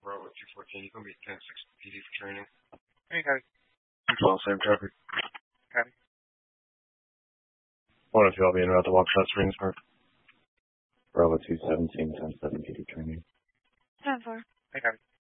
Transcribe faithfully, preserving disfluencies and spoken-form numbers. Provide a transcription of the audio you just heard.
Bravo two fourteen, you're going to be ten six P D for training. Hey, Cody. two twelve, same traffic. Cody. One of you, I'll be in route to Waukesha Springs Park. Bravo two seventeen, ten seven P D training. ten four. Hey, Cody.